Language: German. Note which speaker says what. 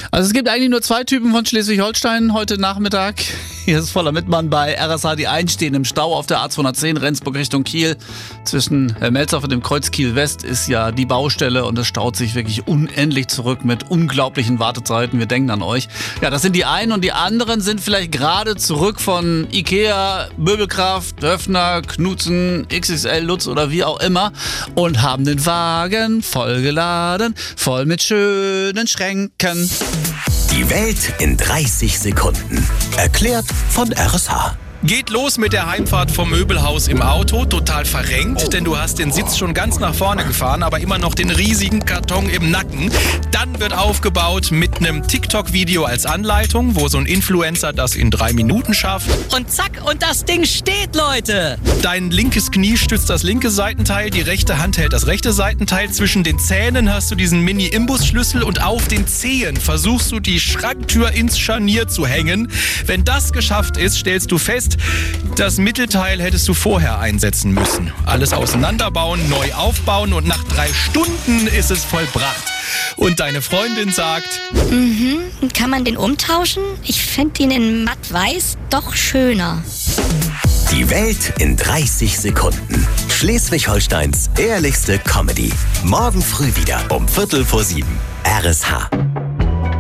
Speaker 1: Also es gibt eigentlich nur zwei Typen von Schleswig-Holstein heute Nachmittag. Hier ist Voller Mitmann bei RSH. Die einen stehen im Stau auf der A210 Rendsburg Richtung Kiel. Zwischen Melzhof und dem Kreuz Kiel West ist ja die Baustelle und es staut sich wirklich unendlich zurück mit unglaublichen Wartezeiten. Wir denken an euch. Ja, das sind die einen und die anderen sind vielleicht gerade zurück von Ikea, Möbelkraft, Höfner, Knutzen, XXL, Lutz oder wie auch immer und haben den Wagen vollgeladen, voll mit schönen Schränken.
Speaker 2: Die Welt in 30 Sekunden. Erklärt von RSH.
Speaker 3: Geht los mit der Heimfahrt vom Möbelhaus im Auto, total verrenkt, denn du hast den Sitz schon ganz nach vorne gefahren, aber immer noch den riesigen Karton im Nacken. Dann wird aufgebaut mit einem TikTok-Video als Anleitung, wo so ein Influencer das in 3 Minuten schafft.
Speaker 4: Und zack, und das Ding steht, Leute!
Speaker 3: Dein linkes Knie stützt das linke Seitenteil, die rechte Hand hält das rechte Seitenteil. Zwischen den Zähnen hast du diesen Mini-Imbusschlüssel und auf den Zehen versuchst du die Schranktür ins Scharnier zu hängen. Wenn das geschafft ist, stellst du fest, das Mittelteil hättest du vorher einsetzen müssen. Alles auseinanderbauen, neu aufbauen und nach 3 Stunden ist es vollbracht. Und deine Freundin sagt:
Speaker 5: Kann man den umtauschen? Ich fände ihn in matt-weiß doch schöner.
Speaker 2: Die Welt in 30 Sekunden. Schleswig-Holsteins ehrlichste Comedy. Morgen früh wieder um 6:45. RSH.